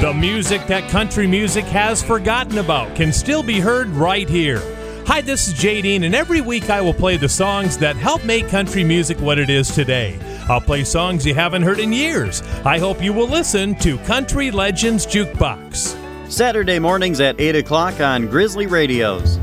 The music that country music has forgotten about can still be heard right here. Hi, this is Jay Dean, and every week I will play the songs that help make country music what it is today. I'll play songs you haven't heard in years. I hope you will listen to Country Legends Jukebox. Saturday mornings at 8 o'clock on Grizzly Radios.